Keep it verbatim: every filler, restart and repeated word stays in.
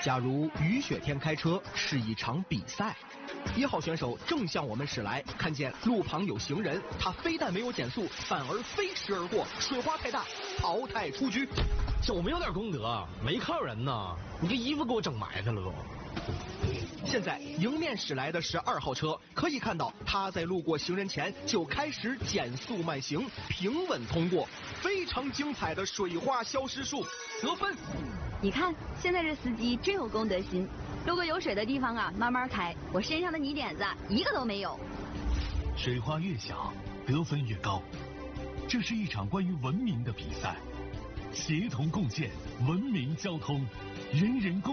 假如雨雪天开车是一场比赛，一号选手正向我们驶来，看见路旁有行人，他非但没有减速，反而飞驰而过，水花太大，淘汰出局。 我们有点功德，没看人呢，你这衣服给我整埋汰了都。 现在迎面驶来的是二号车，可以看到他在路过行人前就开始减速慢行，平稳通过，非常精彩的水花消失术，得分。 你看，现在这司机真有公德心，路过有水的地方啊，慢慢开。我身上的泥点子一个都没有。 水花越小，得分越高。这是一场关于文明的比赛，协同共建文明交通，人人公。